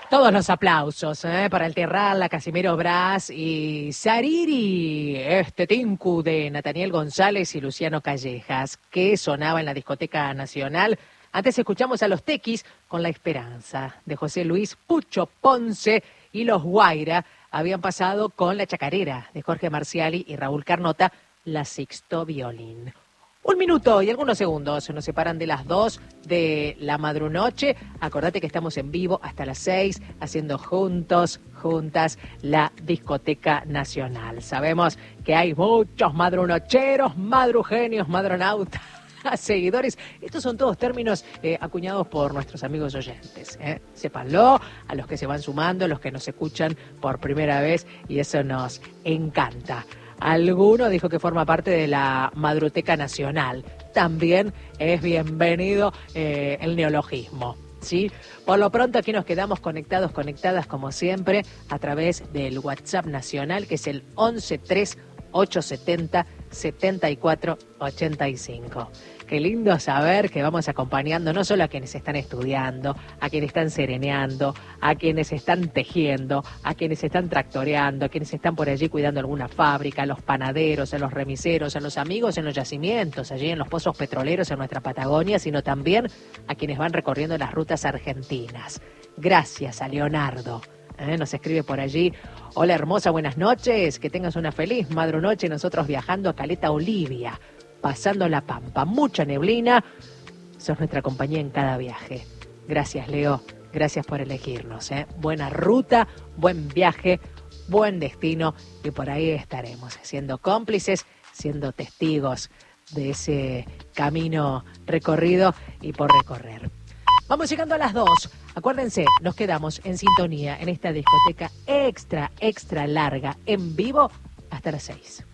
Todos los aplausos para el Terral, Casimiro Brás y Sariri, este tinku de Nathaniel González y Luciano Callejas, que sonaba en la Discoteca Nacional. Antes escuchamos a los Tequis con La Esperanza, de José Luis Pucho Ponce, y los Guaira habían pasado con La Chacarera, de Jorge Marciali y Raúl Carnota, La Sixto Violín. 1 minuto y algunos segundos nos separan de las 2 de la madrunoche. Acordate que estamos en vivo hasta las 6, haciendo juntas, la Discoteca Nacional. Sabemos que hay muchos madrunocheros, madrugenios, madronautas, seguidores. Estos son todos términos acuñados por nuestros amigos oyentes. Sépanlo, a los que se van sumando, a los que nos escuchan por primera vez, y eso nos encanta. Alguno dijo que forma parte de la Madruteca Nacional. También es bienvenido el neologismo, ¿sí? Por lo pronto aquí nos quedamos conectadas como siempre a través del WhatsApp nacional, que es el 113870-7485. Qué lindo saber que vamos acompañando no solo a quienes están estudiando, a quienes están sereneando, a quienes están tejiendo, a quienes están tractoreando, a quienes están por allí cuidando alguna fábrica, a los panaderos, a los remiseros, a los amigos en los yacimientos, allí en los pozos petroleros en nuestra Patagonia, sino también a quienes van recorriendo las rutas argentinas. Gracias a Leonardo. Nos escribe por allí: hola hermosa, buenas noches, que tengas una feliz madrunoche. Nosotros viajando a Caleta Olivia, pasando la Pampa, mucha neblina. Sos nuestra compañía en cada viaje. Gracias, Leo, gracias por elegirnos. Buena ruta, buen viaje, buen destino, y por ahí estaremos, siendo cómplices, siendo testigos de ese camino recorrido y por recorrer. Vamos llegando a las 2. Acuérdense, nos quedamos en sintonía en esta discoteca extra larga, en vivo, hasta las 6.